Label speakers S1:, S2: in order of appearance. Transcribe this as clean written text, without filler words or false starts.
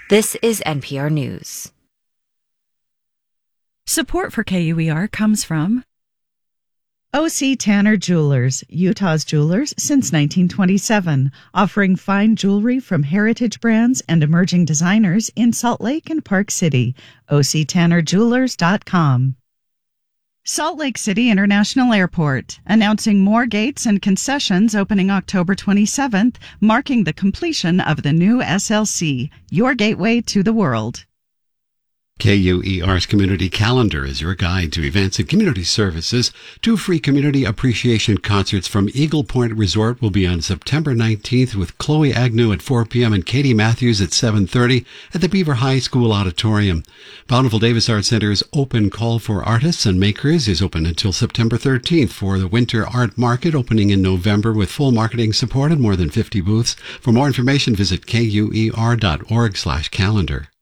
S1: This is NPR News.
S2: Support for KUER comes from
S3: O.C. Tanner Jewelers, Utah's jewelers since 1927, offering fine jewelry from heritage brands and emerging designers in Salt Lake and Park City. OCTannerJewelers.com. Salt Lake City International Airport, announcing more gates and concessions opening October 27th, marking the completion of the new SLC, your gateway to the world.
S4: KUER's Community Calendar is your guide to events and community services. 2 free community appreciation concerts from Eagle Point Resort will be on September 19th with Chloe Agnew at 4 p.m. and Katie Matthews at 7:30 at the Beaver High School Auditorium. Bountiful Davis Art Center's open call for artists and makers is open until September 13th for the Winter Art Market, opening in November with full marketing support and more than 50 booths. For more information, visit KUER.org/calendar.